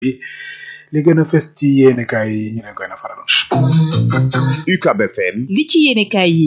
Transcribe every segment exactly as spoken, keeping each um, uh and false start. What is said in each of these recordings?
li gën a fës ci yéenekaay yi ñu leen koy na faral. U C A B F M. li ci yéenekaay yi.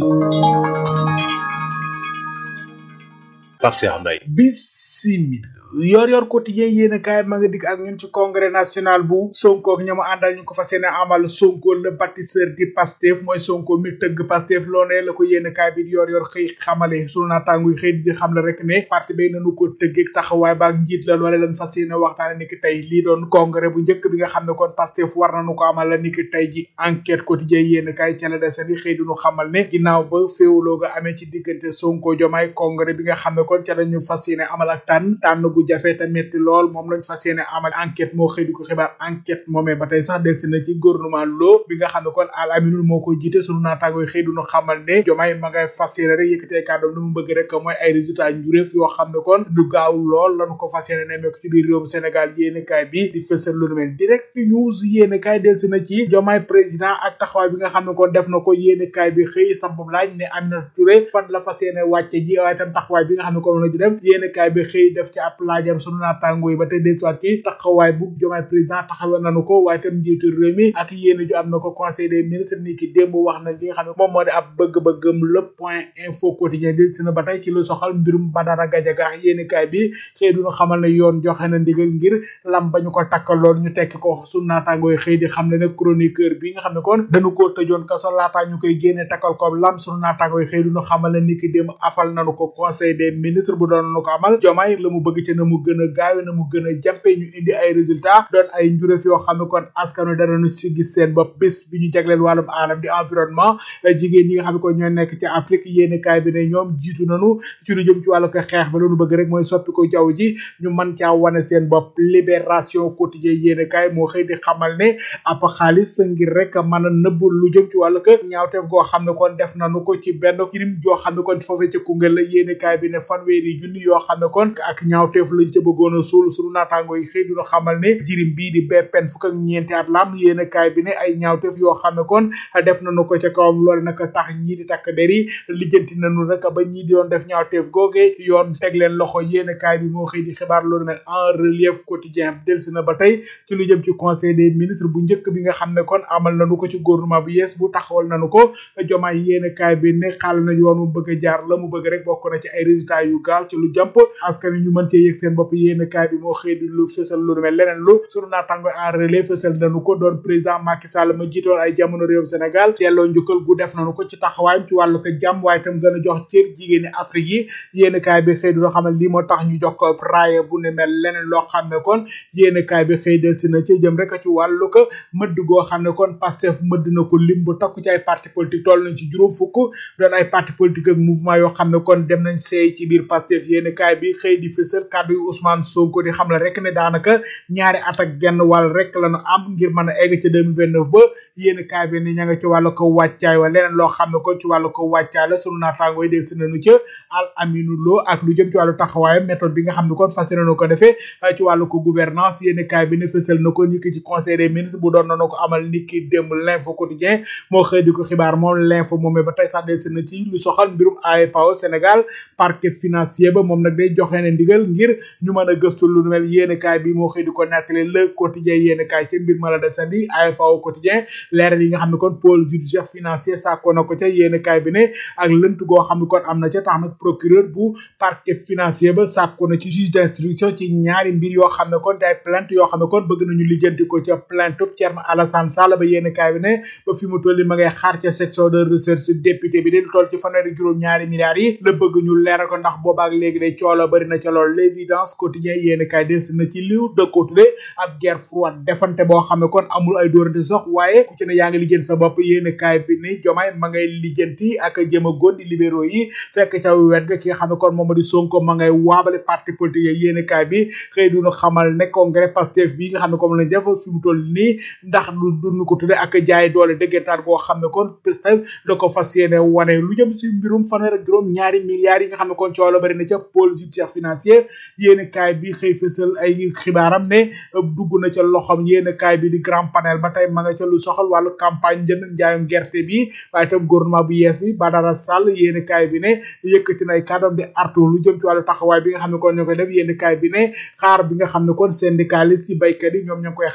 Pape Cheikh Mbaye. Bismillah. yor yor quotidien yéen kaay ma nga dik ak ñun ci congrès national bu Sonko ak ñama àndal ñu ko fas yéene amal Sonko le bâtisseur di Pastef mooy Sonko mi tëgg Pastef loone la ko yéen kaay bi di yor yor xëy xamale sunu naataango yi xëy di xam la rek ne parti bay nañu ko tëggeeg taxawaay baak njiit la loole lan fas yéene waxtaane ni ki tey lii doon congrès bu njëkk bi nga xam ne kon Pastef war nañu ko amal la ni ki tey ji enquête quotidien yéen kaay ca la desandi xëy duñu xamal ne ginnaaw ba féewuloo ga amee ci diggante Sonko Diomaye congrès bi nga xam ne kon ca lañu fas yéene amal ak tànn tànn gu jafe te metti lool moom lañ fas yéene amal enquête moo xëy di ko xibaar enquête moomee ba tey sax delsi na ci gouvernement loo bi nga xam ne kon Al Aminul moo ko jiite sunu naataango yi xëy duñu xamal ne Diomaye ma ngay fas yéene rek yëkkatee kàddoom lu mu bëgg rek mooy ay résultats njuréef yoo xam ne kon du gaaw lool lañu ko fas yéene nemmeeku ci biir réewum Sénégal yéene kaay bi di fësal lu mel direct news yéene kaay delsi na ci Diomaye président ak taxawaay bi nga xam ne kon def na ko yéene kaay bi xëy sampum laaj ne Aminata Touré fan la fas yéene wàcce ji waaye tam taxawaay bi nga xam ne kon la ci def yéene kaay bi xëy def ci ab laajam sunu naataango yi ba tey dellusiwaat ci taxawaay bu Diomaye président taxawal nañu ko waaye tam njiitu réew mi ak yéene ju am na ko conseil des ministres ni ki démb wax na li nga xam ne moom moo di ab bëgg-bëggam le point info quotidien dellusi na ba tey ci lu soxal mbirum Badara Gadiaga yéene kaay bi xëy duñu xamal ne yoon joxe na ndigal ngir lam ba ñu ko takkaloon ñu tekki ko sunu naataango yi xëy di xam ne ne chroniqueur bi nga xam ne kon dañu koo tëjoon kaso laataa ñu koy génne takkal ko lam sunu naataango yi xëy duñu xamal ne ni ki démb afal nañu ko conseil des ministres bu doon nañu ko amal Diomaye la mu bëgg ci na mu gën a gaawe na mu gën a jàmpe ñu indi ay résultats doon ay njuréef yoo xam ne kon askanu danañu si gis seen bopp bés bi ñu jagleel wàllum alam di environnement jigéen ñi nga xam ne kon ñoo nekk ci Afrique yéeni kaay bi ne ñoom jiitu nañu ci lu jëm ci wàllu ko xeex ba loolu bëgg rek mooy soppi ko jaww ji ñu mën caa wane seen bopp libération quotidien yéeni kaay moo xëy di xamal ne ab xaalis ngir rek mën a nëbb lu jëm ci wàllu ko ñaawteef goo xam ne kon def nañu ko ci benn crime joo xam ne kon foofee ca Koungheul la yéeni kaay bi ne fanweeri junni yoo xam ne kon ak ñaawteef lañ ca bëggoon a suul sunu naataango yi xëy duna xamal ne jirim bii di beppen fukk ak ñeenti at lam yéeni kaay bi ne ay ñaawteef yoo xam ne kon def nañu ko ca kawam loolu nag tax ñii di takk der yi lijjanti nañu rek ba ñii di doon def ñaawteef googe yoon teg leen loxo yéeni kaay bi moo xëy di xibaar loolu mel en relief quotidien delsi na ba tey ci lu jëm ci conseil des ministres bu njëkk bi nga xam ne kon amal nañu ko ci gouvernement bu yees bu taxawal nañu ko Diomaye yéeni kaay bi ne xaal na yoon mu bëgg a jaar la mu bëgg rek bokk na ci ay résultats yu gaaw ci lu jàmp askan wi ñu mën cee yëg seen bopp yéeni kaay bi moo xëy di lu fësal lu mel leneen lu sunu naataango en relais fësal nañu ko doon président Macky Sall ma jiitoon ay jamono réewum Sénégal delloo njukkal gu def nañu ko ci taxawaayam ci wàllu ko jàmm waaye itam gën a jox cër jigéeni Afrique yi yéeni kaay bi xëy di loo xam ne lii moo tax ñu jox ko raaya bu ne mel leneen loo xam ne kon yéeni kaay bi xëy del si na ci jëm rek ci wàllu ko mëdd goo xam ne kon Pastef mëdd na ko lim bu takku ci ay parti politique toll nañ ci juróom fukk doon ay parti politique ak mouvement yoo xam ne kon dem nañ seey ci biir Pastef yéeni kaay bi xëy di fësal kàddu yu Ousmane Sonko di xam la rek ne daanaka ñaari at ak genn wàll rek lañu am ngir mën a egg ci deux mille vingt-neuf ba yéeni kaay bi ni ña nga ci wàllu ko wàccaay wa leneen loo xam ne kon ci wàllu ko wàccaay la sunu naataango yi del si nañu ca Al Aminou Lo ak lu jëm ci wàllu taxawaayam méthode bi nga xam ne kon fas yéene ko defee ci wàllu ko gouvernance yéeni kaay bi ne fësal na ko niki ci conseil des ministres bu doon nañu ko amal niki démb l'info quotidien moo xëy di ko xibaar moom l'info moomee ba tey sax del si na ci lu soxal mbirum A E P A O Sénégal parquet financier ba moom nag day joxe ne ndigal ngir ñu mën a gëstu lu mel yéeni kaay bi moo xëy di ko nettali le quotidien yéeni kaay ca mbir ma la desandi A E P A O quotidien leeral yi nga xam ne kon pôle judiciaire financier sàkko na ko ca yéeni kaay bi ne ak lënt goo xam ne kon am na ca tax nag procureur bu parquet financier ba sàkko na ci juge d'instruction ci ñaari mbir yoo xam ne kon day plainte yoo xam ne kon bëgg nañu lijjanti ko ca plainte Thierno Alassane Sall ba yéeni kaay bi ne ba fi mu tolli ma ngay xaar ca section de recherche député bi di toll ci fanweeri juróom ñaari milliards yi la bëgg ñu leeral ko ndax boobaak léegi day coolo bari na ca lool l'évidence quotidien yéeni kaay del si na ci liw dëkkoo tudde ab guerre froide defante boo xam ne kon amul ay dóorante sox waaye ku ci ne yaa ngi lijjanti sa bopp yéeni kaay bi ni Diomaye ma ngay lijjanti ak jëm a góndi libéraux yi fekk ca wet ga ki nga xam ne kon moom di Sonko ma ngay waabale parti politique yi yéeni kaay bi xëy duñu xamal ne congrès Pastef bi nga xam ne comme lañ def fi mu toll nii ndax lu duñu ko tudde ak jaay doole dëggantaan goo xam ne kon Pastef da ko fas yéene wane lu jëm si mbirum fanweer ak juróom ñaari milliards yi nga xam ne kon coolo bari na ca pôle judiciaire financier yéene kaay bi xëy fësal ay xibaaram ne dugg na ca loxom yéene kaay bi di grand panel ba tey ma nga ca lu soxal wàllu campagne jënd njaayum gerte bi waaye tam gouvernement bu yees bi Badara Sall yéene kaay bi ne yëkkati na ay kàddoom di artu lu jëm ci wàllu taxawaay bi nga xam ne kon ñoo koy def yéene kaay bi ne xaar bi nga xam ne kon syndicaliste yi baykat yi ñoom ñoo koy